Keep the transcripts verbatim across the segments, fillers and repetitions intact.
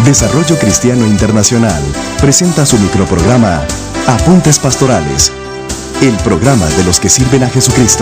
Desarrollo Cristiano Internacional presenta su microprograma Apuntes Pastorales, el programa de los que sirven a Jesucristo.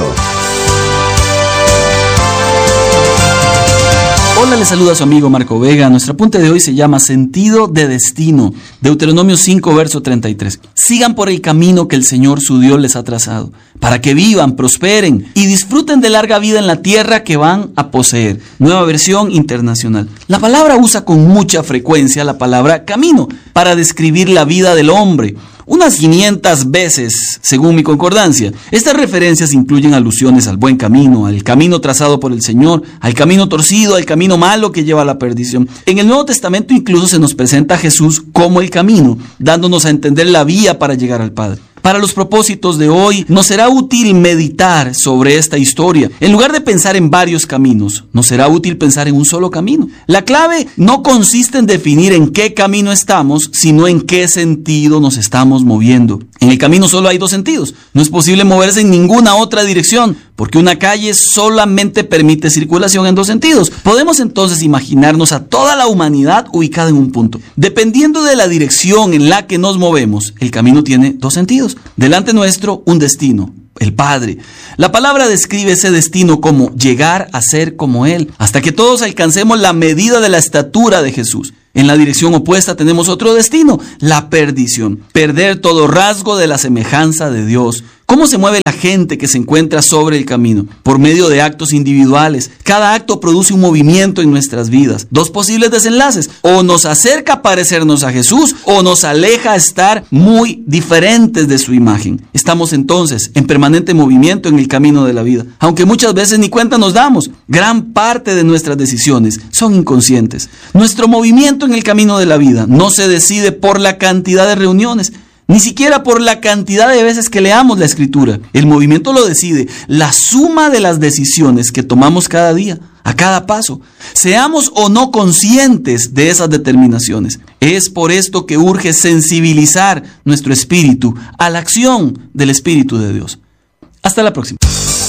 Hola, les saluda su amigo Marco Vega. Nuestro apunte de hoy se llama Sentido de Destino. Deuteronomio cinco, verso treinta y tres. Sigan por el camino que el Señor su Dios les ha trazado, para que vivan, prosperen y disfruten de larga vida en la tierra que van a poseer. Nueva versión internacional. La palabra usa con mucha frecuencia la palabra camino para describir la vida del hombre. Unas quinientas veces, según mi concordancia. Estas referencias incluyen alusiones al buen camino, al camino trazado por el Señor, al camino torcido, al camino malo que lleva a la perdición. En el Nuevo Testamento incluso se nos presenta a Jesús como el camino, dándonos a entender la vía para llegar al Padre. Para los propósitos de hoy, nos será útil meditar sobre esta historia. En lugar de pensar en varios caminos, nos será útil pensar en un solo camino. La clave no consiste en definir en qué camino estamos, sino en qué sentido nos estamos moviendo. En el camino solo hay dos sentidos. No es posible moverse en ninguna otra dirección, porque una calle solamente permite circulación en dos sentidos. Podemos entonces imaginarnos a toda la humanidad ubicada en un punto. Dependiendo de la dirección en la que nos movemos, el camino tiene dos sentidos. Delante nuestro, un destino, el Padre. La palabra describe ese destino como llegar a ser como Él, hasta que todos alcancemos la medida de la estatura de Jesús. En la dirección opuesta tenemos otro destino, la perdición. Perder todo rasgo de la semejanza de Dios. ¿Cómo se mueve la gente que se encuentra sobre el camino? Por medio de actos individuales. Cada acto produce un movimiento en nuestras vidas. Dos posibles desenlaces. O nos acerca a parecernos a Jesús, o nos aleja a estar muy diferentes de su imagen. Estamos entonces en permanente movimiento en el camino de la vida. Aunque muchas veces ni cuenta nos damos. Gran parte de nuestras decisiones son inconscientes. Nuestro movimiento en el camino de la vida no se decide por la cantidad de reuniones, ni siquiera por la cantidad de veces que leamos la Escritura. El movimiento lo decide la suma de las decisiones que tomamos cada día, a cada paso. Seamos o no conscientes de esas determinaciones. Es por esto que urge sensibilizar nuestro espíritu a la acción del Espíritu de Dios. Hasta la próxima.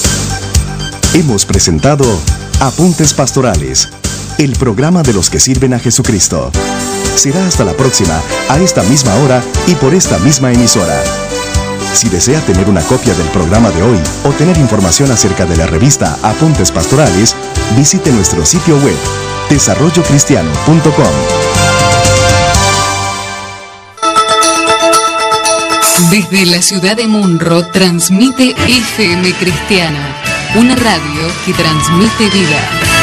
Hemos presentado Apuntes Pastorales, el programa de los que sirven a Jesucristo. Será hasta la próxima, a esta misma hora y por esta misma emisora. Si desea tener una copia del programa de hoy o tener información acerca de la revista Apuntes Pastorales, visite nuestro sitio web, desarrollo cristiano punto com. Desde la ciudad de Munro transmite F M Cristiana, una radio que transmite vida.